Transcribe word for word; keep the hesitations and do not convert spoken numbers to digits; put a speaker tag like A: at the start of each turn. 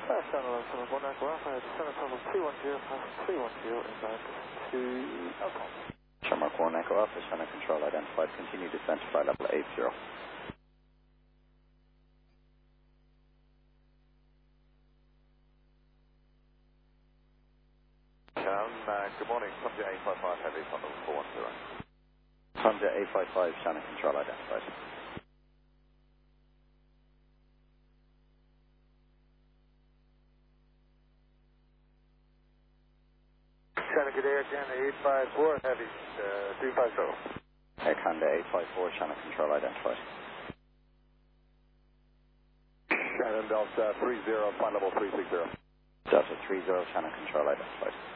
A: Uh, Channel seven one Echo Alpha, Channel Tunnel two one zero, pass three one zero, inbound to Alpha.
B: Shamrock one Echo Alpha, channel control identified, continue descent to flight level eight zero.
C: Um, uh, good morning, Sunday eight five five Heavy, Tunnel four one zero.
B: Sunday eight five five, channel control identified.
A: Channel good air, Channel eight five four, Heavy, uh, three five zero.
B: Air Canada eight five four, channel control identified.
C: Shannon Delta three zero, flight level three six zero.
B: Delta three zero, channel control identified.